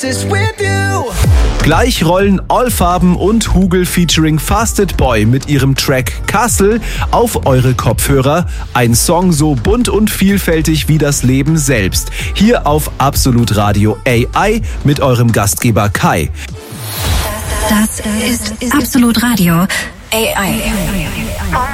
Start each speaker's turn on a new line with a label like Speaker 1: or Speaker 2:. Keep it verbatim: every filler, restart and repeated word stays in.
Speaker 1: Gleich rollen Allfarben und Hugel featuring Fasted Boy mit ihrem Track Kassel auf eure Kopfhörer. Ein Song so bunt und vielfältig wie das Leben selbst. Hier auf Absolut Radio A I mit eurem Gastgeber Kai.
Speaker 2: Das ist Absolut Radio A I.